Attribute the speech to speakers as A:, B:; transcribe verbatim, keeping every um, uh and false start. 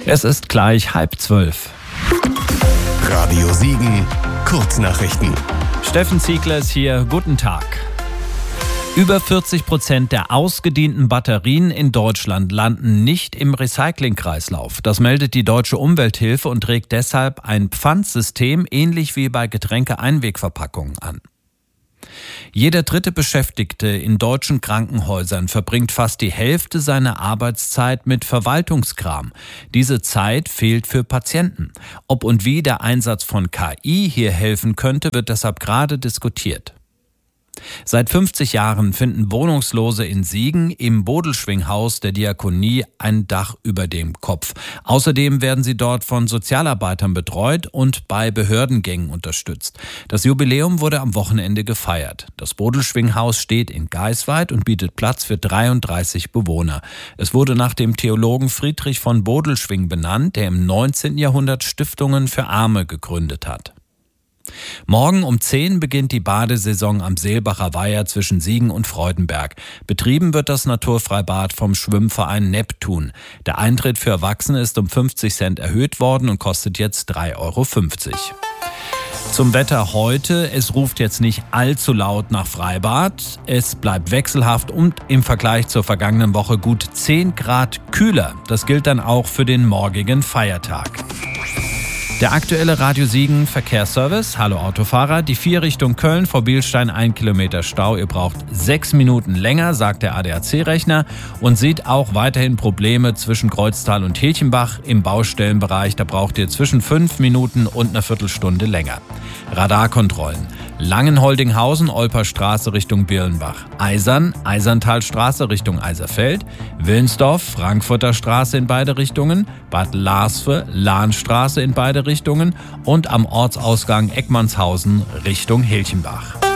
A: Es ist gleich halb zwölf.
B: Radio Siegen, Kurznachrichten.
A: Steffen Ziegler ist hier. Guten Tag. Über vierzig Prozent der ausgedienten Batterien in Deutschland landen nicht im Recyclingkreislauf. Das meldet die Deutsche Umwelthilfe und trägt deshalb ein Pfandsystem ähnlich wie bei Getränke-Einwegverpackungen an. Jeder dritte Beschäftigte in deutschen Krankenhäusern verbringt fast die Hälfte seiner Arbeitszeit mit Verwaltungskram. Diese Zeit fehlt für Patienten. Ob und wie der Einsatz von K I hier helfen könnte, wird deshalb gerade diskutiert. Seit fünfzig Jahren finden Wohnungslose in Siegen im Bodelschwinghaus der Diakonie ein Dach über dem Kopf. Außerdem werden sie dort von Sozialarbeitern betreut und bei Behördengängen unterstützt. Das Jubiläum wurde am Wochenende gefeiert. Das Bodelschwinghaus steht in Gaisweid und bietet Platz für dreiunddreißig Bewohner. Es wurde nach dem Theologen Friedrich von Bodelschwing benannt, der im neunzehnten Jahrhundert Stiftungen für Arme gegründet hat. Morgen um zehn beginnt die Badesaison am Seelbacher Weiher zwischen Siegen und Freudenberg. Betrieben wird das Naturfreibad vom Schwimmverein Neptun. Der Eintritt für Erwachsene ist um fünfzig Cent erhöht worden und kostet jetzt drei Euro fünfzig. Zum Wetter heute. Es ruft jetzt nicht allzu laut nach Freibad. Es bleibt wechselhaft und im Vergleich zur vergangenen Woche gut zehn Grad kühler. Das gilt dann auch für den morgigen Feiertag. Der aktuelle Radio Siegen Verkehrsservice. Hallo Autofahrer. Die vier Richtung Köln vor Bielstein ein Kilometer Stau. Ihr braucht sechs Minuten länger, sagt der A D A C-Rechner, und sieht auch weiterhin Probleme zwischen Kreuztal und Hilchenbach im Baustellenbereich. Da braucht ihr zwischen fünf Minuten und einer Viertelstunde länger. Radarkontrollen. Langenholdinghausen, Olperstraße Richtung Birlenbach. Eisern, Eiserntalstraße Richtung Eiserfeld. Willensdorf, Frankfurter Straße in beide Richtungen. Bad Larsve, Lahnstraße in beide Richtungen. Und am Ortsausgang Eckmannshausen Richtung Hilchenbach.